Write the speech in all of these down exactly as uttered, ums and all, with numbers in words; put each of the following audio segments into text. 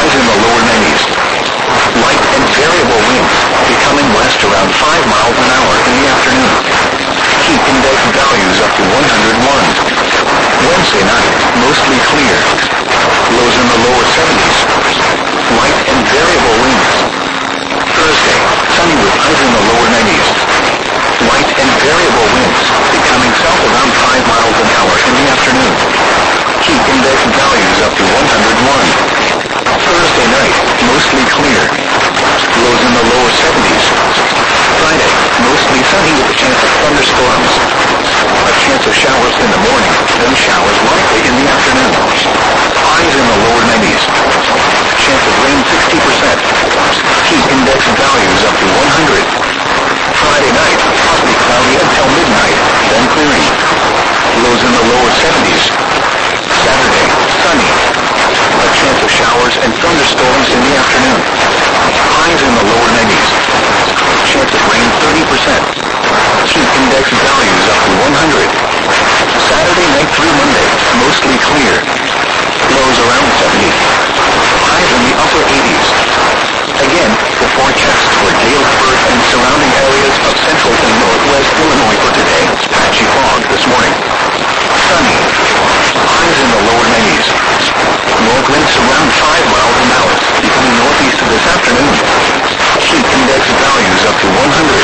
highs in the lower nineties. Light and variable winds, becoming west around five miles an hour in the afternoon. Heat index values up to one hundred one. Wednesday night, mostly clear. Lows in the lower seventies. Light and variable winds. Thursday, sunny with highs in the lower nineties. Light and variable winds, becoming south around five miles an hour in the afternoon. Heat index values up to one hundred one. Thursday night, mostly clear. Lows in the lower seventies. Friday, mostly sunny with a chance of thunderstorms. A chance of showers in the morning, then showers likely in the afternoon. Highs in the lower nineties. Chance of rain sixty percent. Heat index values up to one hundred. Friday night, partly cloudy until midnight, then clearing. Lows in the lower seventies. Saturday, sunny. A chance of showers and thunderstorms in the afternoon. Highs in the lower nineties. Chance of rain thirty percent. Heat index values up to one hundred. Saturday night through Monday, mostly clear. Lows around seventy. Highs in the upper eighties. Again, the forecast for Galesburg and surrounding areas of central and northwest Illinois for today. Patchy fog this morning. Sunny. Highs in the lower nineties. North winds around five miles an hour, becoming northeast this afternoon. Heat index values up to one hundred.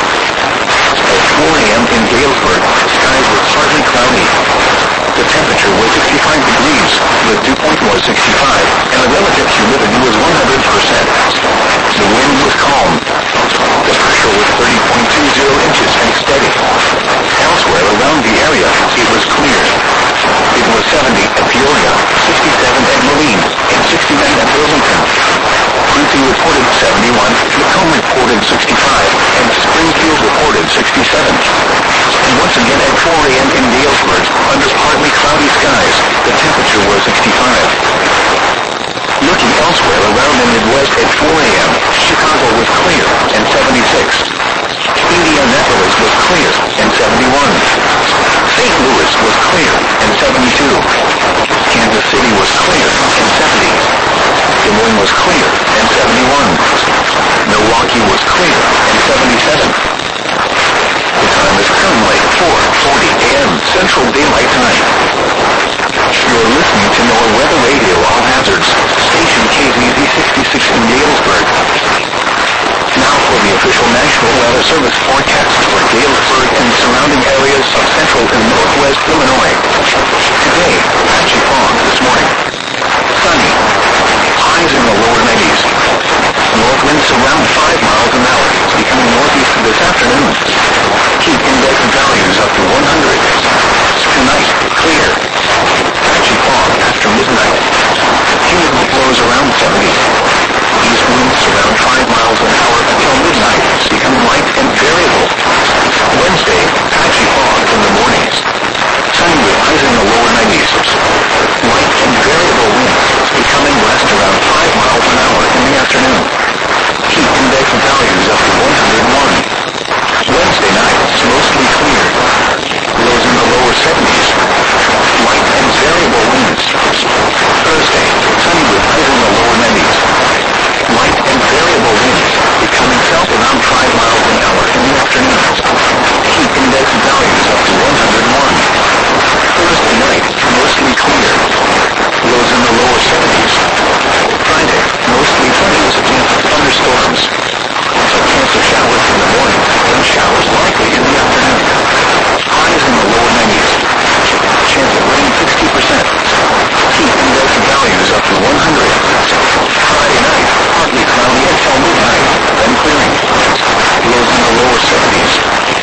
At four a.m. in Galesburg, skies were partly cloudy. The temperature was sixty-five degrees, the dew point was sixty-five, and the relative humidity was one hundred percent. The wind was calm. The pressure was thirty point two zero inches and steady. Elsewhere around the area, it was clear. It was seventy at Peoria, sixty-seven at Moline, and sixty-nine at Burlington. Quincy reported seventy-one, Macomb reported sixty-five, and Springfield reported sixty-seven. And once again at four a.m. in Galesburg, under partly cloudy skies, the temperature was sixty-five. Looking elsewhere around the Midwest at four a.m., Chicago was clear and seventy-six. Indianapolis was clear and seventy-one. Saint Louis was clear and seventy-two. Kansas City was clear and seventy. Des Moines was clear and seventy-one. Milwaukee was clear and seventy-seven. The time is currently four forty a.m. Central Daylight Time. You're listening to NOAA